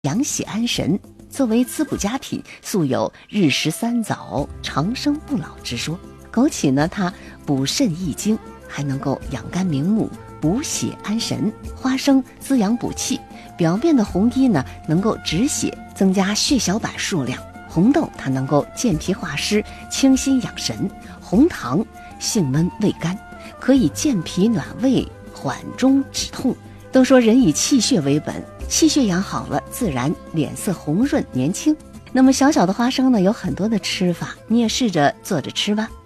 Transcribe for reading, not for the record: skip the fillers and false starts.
养血安神，作为滋补佳品，素有日食三枣、长生不老之说。枸杞呢，它补肾益精，还能够养肝明目、补血安神。花生滋养补气，表面的红衣呢能够止血，增加血小板数量。红豆它能够健脾化湿、清心养神。红糖性温味甘，可以健脾暖胃、缓中止痛。都说人以气血为本，气血养好了，自然脸色红润年轻。那么小小的花生呢，有很多的吃法，你也试着做着吃吧。